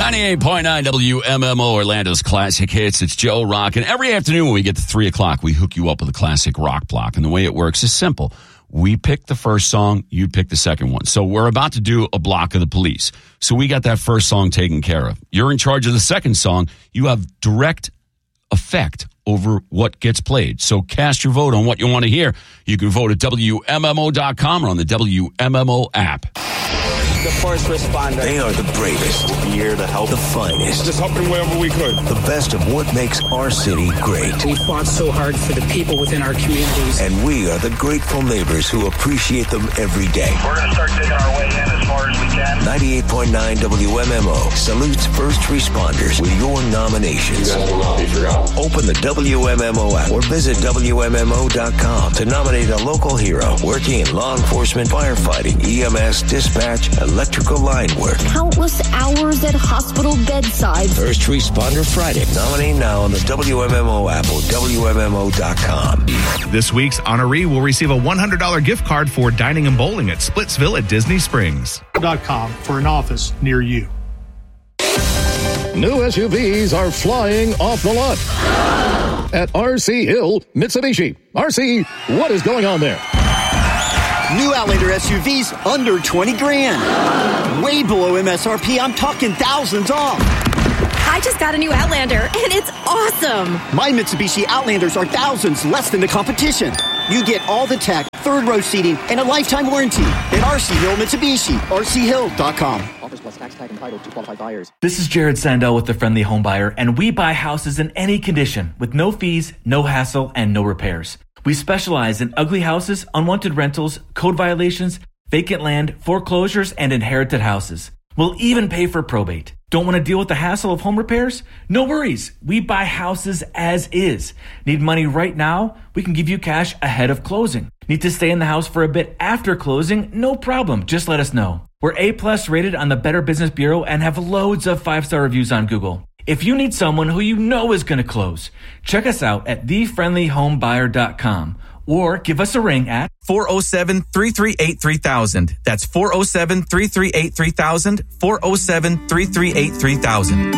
98.9 WMMO, Orlando's classic hits. It's Joe Rock. And every afternoon when we get to 3 o'clock, we hook you up with a classic rock block. And the way it works is simple. We pick the first song, you pick the second one. So we're about to do a block of the Police. So we got that first song taken care of. You're in charge of the second song. You have direct effect over what gets played. So cast your vote on what you want to hear. You can vote at WMMO.com or on the WMMO app. The first responder. They are the bravest. We'll be here to help. The finest. Just helping wherever we could. The best of what makes our city great. We fought so hard for the people within our communities. And we are the grateful neighbors who appreciate them every day. We're going to start digging our way in as far as we can. 98.9 WMMO salutes first responders with your nominations. You guys will not be forgotten. Open the WMMO app or visit WMMO.com to nominate a local hero working in law enforcement, firefighting, EMS, dispatch, electrical line work. Countless hours at hospital bedsides. First Responder Friday. Nominate now on the WMMO app or WMMO.com. This week's honoree will receive a $100 gift card for dining and bowling at Splitsville at Disney Springs. .com for an office near you. New SUVs are flying off the lot at RC Hill Mitsubishi. RC, what is going on there? New Outlander SUVs under 20 grand. Way below MSRP. I'm talking thousands off. I just got a new Outlander, and it's awesome. My Mitsubishi Outlanders are thousands less than the competition. You get all the tech, third row seating, and a lifetime warranty at RC Hill Mitsubishi. RCHill.com. Offers plus tax tag entitled to qualified buyers. This is Jared Sandell with the Friendly Home Buyer, and we buy houses in any condition with no fees, no hassle, and no repairs. We specialize in ugly houses, unwanted rentals, code violations, vacant land, foreclosures, and inherited houses. We'll even pay for probate. Don't want to deal with the hassle of home repairs? No worries. We buy houses as is. Need money right now? We can give you cash ahead of closing. Need to stay in the house for a bit after closing? No problem. Just let us know. We're A+ rated on the Better Business Bureau and have loads of 5-star reviews on Google. If you need someone who you know is going to close, check us out at thefriendlyhomebuyer.com or give us a ring at 407-338-3000. That's 407-338-3000, 407-338-3000.